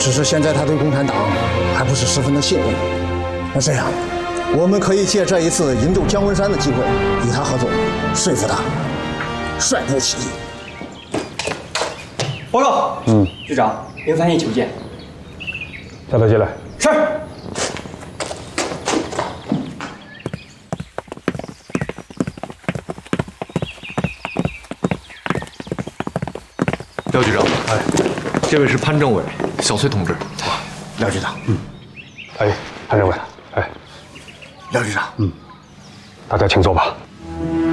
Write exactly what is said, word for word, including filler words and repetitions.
只是现在他对共产党还不是十分的信任。那这样，我们可以借这一次引渡姜文山的机会，与他合作，说服他率部起义。 报告。嗯，局长，零三一求见。 叫他进来。 是。 廖局长，哎，这位是潘政委，小崔同志。 廖局长， 嗯，哎，潘政委，哎， 廖局长， 嗯，大家请坐吧。